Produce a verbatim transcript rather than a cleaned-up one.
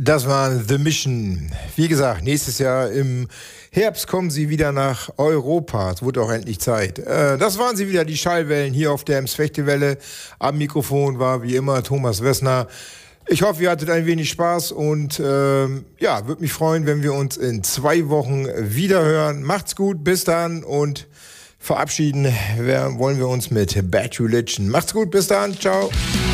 Das waren The Mission. Wie gesagt, nächstes Jahr im Herbst kommen sie wieder nach Europa. Es wurde auch endlich Zeit. Äh, das waren sie wieder, die Schallwellen hier auf der Ems-Fechtewelle. Am Mikrofon war wie immer Thomas Wessner. Ich hoffe, ihr hattet ein wenig Spaß und ähm, ja, würde mich freuen, wenn wir uns in zwei Wochen wieder hören. Macht's gut, bis dann und verabschieden wir, wollen wir uns mit Bad Religion. Macht's gut, bis dann, ciao.